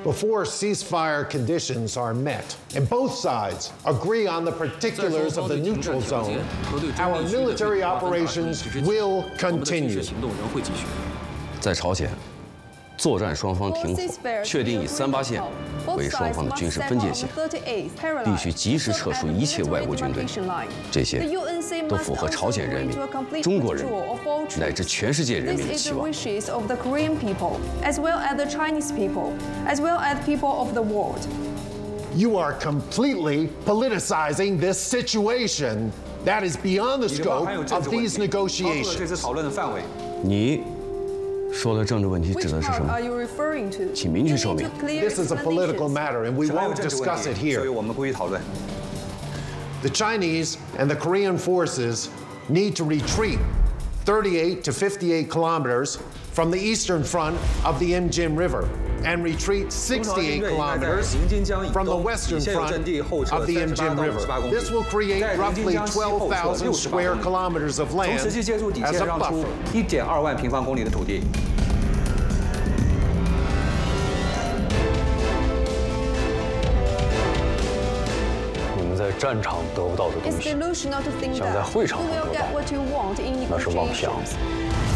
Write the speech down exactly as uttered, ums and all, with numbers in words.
before ceasefire conditions are met and both sides agree on the particulars of the neutral zone, our military operations will continue. 在朝鲜，作战双方停火，确定以三八线为双方的军事分界线，必须及时撤出一切外国军队。这些都符合朝鲜人民、中国人民乃至全世界人民的期望。 You are completely politicizing this situation. That is beyond the scope of these negotiations. 你说的政治问题指的是什么？请明确说明。 This is a political matter, and we won't discuss it here. The Chinese and the Korean forces need to retreat thirty-eight to fifty-eight kilometers from the eastern front of the Imjin River and retreat sixty-eight kilometers from the western front of the Imjin River. This will create roughly twelve thousand square kilometers of land as a buffer. 一点二万平方公里的土地。 在战场得不到的东西，想在会场上得到，那是妄想。